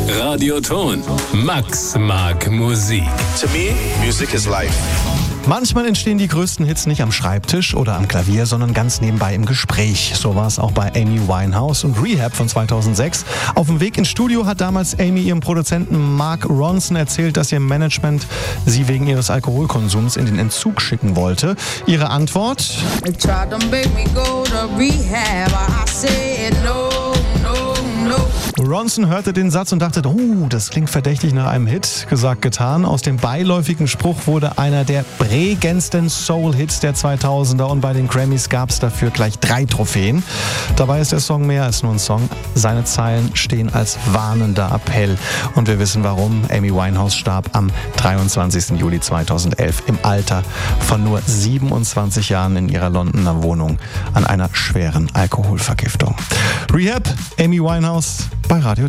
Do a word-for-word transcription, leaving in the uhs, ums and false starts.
Radioton. Max mag Musik. To me, music is life. Manchmal entstehen die größten Hits nicht am Schreibtisch oder am Klavier, sondern ganz nebenbei im Gespräch. So war es auch bei Amy Winehouse und Rehab von zweitausendsechs. Auf dem Weg ins Studio hat damals Amy ihrem Produzenten Mark Ronson erzählt, dass ihr Management sie wegen ihres Alkoholkonsums in den Entzug schicken wollte. Ihre Antwort? Ronson hörte den Satz und dachte, oh, das klingt verdächtig nach einem Hit. Gesagt, getan. Aus dem beiläufigen Spruch wurde einer der prägendsten Soul-Hits der zweitausender und bei den Grammys gab es dafür gleich drei Trophäen. Dabei ist der Song mehr als nur ein Song. Seine Zeilen stehen als warnender Appell. Und wir wissen warum. Amy Winehouse starb am dreiundzwanzigsten Juli zweitausendelf im Alter von nur siebenundzwanzig Jahren in ihrer Londoner Wohnung an einer schweren Alkoholvergiftung. Rehab, Amy Winehouse bei Radio